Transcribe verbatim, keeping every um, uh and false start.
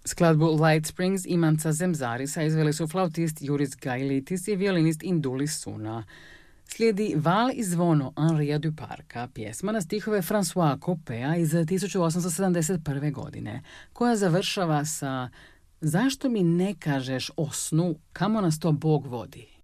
Skladbu Light Springs i Manca Zemzarisa izveli su flautist Juris Gailitis i violinist Indulis Suna. Slijedi Val i zvono Henria du Parca, pjesma na stihove François Coppea iz tisuću osamsto sedamdeset prve. godine, koja završava sa: zašto mi ne kažeš o snu, kamo nas to Bog vodi?